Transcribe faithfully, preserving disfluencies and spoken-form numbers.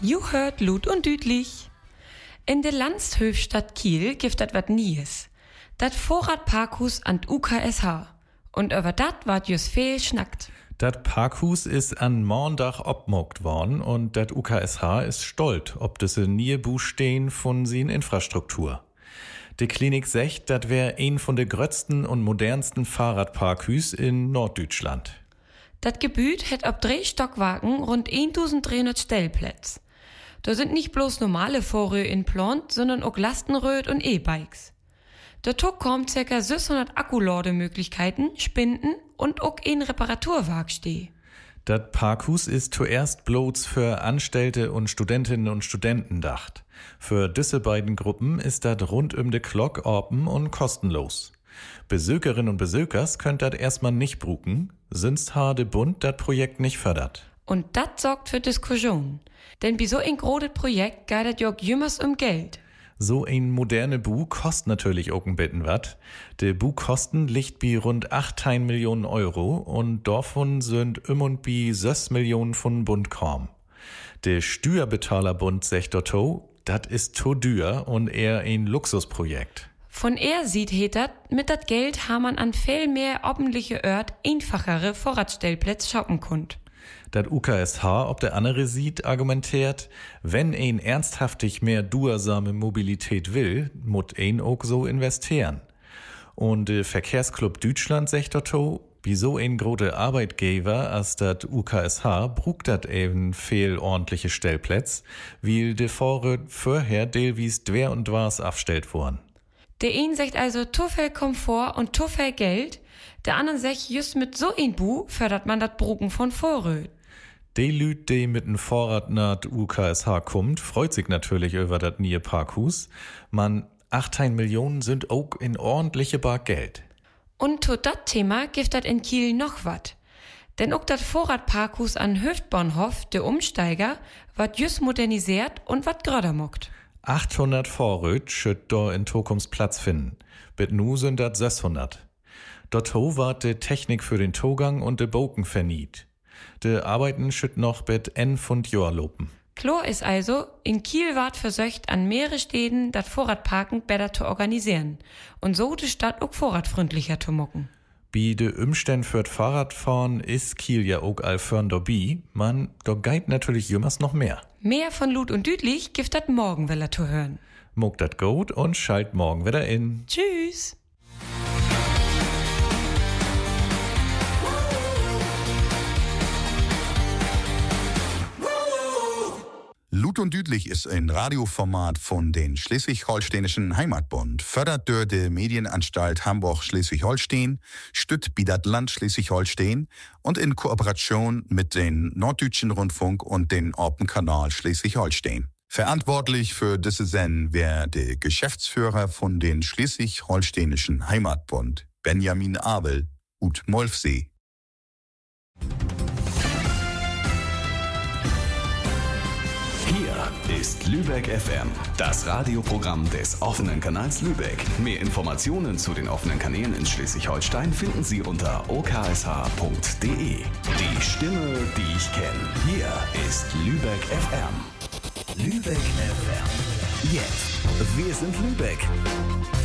You hört Lut und Düdlich. In der Landshöfstadt Kiel gibt dat wat Nies. Dat Vorratparkhus an U K S H. Und über dat ward just viel schnackt. Dat Parkhus ist an Montag obmogt worden und dat U K S H ist stolz ob diese Niebu stehen von sin Infrastruktur. Die Klinik sagt, dat wär ein von de grötzten und modernsten Fahrradparkhus in Norddeutschland. Dat Gebüt hat ab drei Stockwagen rund eintausenddreihundert Stellplätze. Da sind nicht bloß normale Vorröhe in Plant, sondern auch Lastenröd und E-Bikes. Dazu kommt ca. sechshundert Akkulademöglichkeiten, Spinden und auch ein Reparaturwerksteh. Dat Parkhus ist zuerst bloß für Angestellte und Studentinnen und Studenten dacht. Für diese beiden Gruppen ist dat rund um de Glock open und kostenlos. Besökerinnen und Besökers könnt dat erstmal nicht bruken, sonst ha de Bund dat Projekt nicht fördert. Und dat sorgt für Diskussion. Denn bei so ein großes Projekt geht dat ja jümmers um Geld. So ein moderne Bu kostet natürlich auch ein bisschen wat. De Bu-Kosten liegt bei rund achtzehn Millionen Euro und davon sind um und bei sechs Millionen von Bund kaum. Der Steuerbetalerbund sagt dazu, dat ist zu dür und eher ein Luxusprojekt. Von er sieht het dat, mit dat Geld ha man an viel mehr öffentliche Ort einfachere Vorratstellplätze shoppen konnt. Dat U K S H ob der andere sieht, argumentiert, wenn ein ernsthaftig mehr duursame Mobilität will, muss ein auch so investieren. Und der Verkehrsclub Deutschland sagt dazu, wieso ein großer Arbeitgeber als dat U K S H brugt dat eben viel ordentliche Stellplätze, weil de Vorrat vorher teilweise dwer und dwars aufstellt worden. Der ein sagt also zu viel Komfort und zu viel Geld, der anderen sagt, just mit so ein Bu fördert man dat Bruken von Vorröd. Die Lüd, die mit dem Vorrat nach U K S H kommt, freut sich natürlich über dat neue Parkhus. Man, achtzehn Millionen sind auch in ordentliche Bar Geld. Und zu dat Thema gibt dat in Kiel noch wat. Denn auch dat Vorratparkhus an Höftbahnhof, der Umsteiger, wat just modernisiert und wat gröder mockt. achthundert Vorröd schütt da in Zukunft Platz finden. Bit nu sind dat sechshundert. Dort ward de Technik für den Togang und de Boken verniet. De Arbeiten schütt noch bet en Pfund Jahr lopen. Klar ist also, in Kiel ward versöcht an mehrere Städten dat Vorratparken besser zu organisieren und so die Stadt auch vorratfreundlicher zu mucken. Bi de Umständ für Fahrradfahren ist Kiel ja auch allfern dobi, man, da geit natürlich jümmers noch mehr. Mehr von Lut und Düdlich gibt dat morgen wieder zu hören. Muck dat gut und schalt morgen wieder in. Tschüss! Lut und Düdlich ist ein Radioformat von den Schleswig-Holsteinischen Heimatbund, fördert durch die Medienanstalt Hamburg-Schleswig-Holstein, stützt Bidat Land Schleswig-Holstein und in Kooperation mit den Norddeutschen Rundfunk und den Open Kanal Schleswig-Holstein. Verantwortlich für diese Sendung wäre der Geschäftsführer von den Schleswig-Holsteinischen Heimatbund, Benjamin Abel, ut Molfsee. Hier ist Lübeck F M, das Radioprogramm des offenen Kanals Lübeck. Mehr Informationen zu den offenen Kanälen in Schleswig-Holstein finden Sie unter o k s h punkt d e. Die Stimme, die ich kenne. Hier ist Lübeck F M. Lübeck F M. Jetzt. Wir sind Lübeck.